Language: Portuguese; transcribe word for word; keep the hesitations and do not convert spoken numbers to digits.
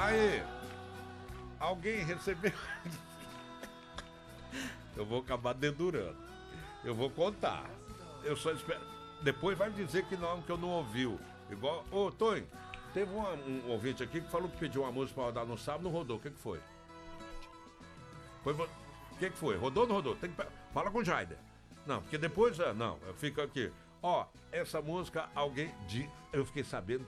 Aí, alguém recebeu... Eu vou acabar dedurando. Eu vou contar. Eu só espero... Depois vai dizer que não, que eu não ouviu. Igual... Ô, Tonho, teve uma, um ouvinte aqui que falou que pediu uma música pra rodar no sábado, não rodou. O que que foi? Foi... O que que foi? Rodou ou não rodou? Tem que... Fala com o Jaider. Não, porque depois... Não, eu fico aqui. Ó, essa música, alguém... De... Eu fiquei sabendo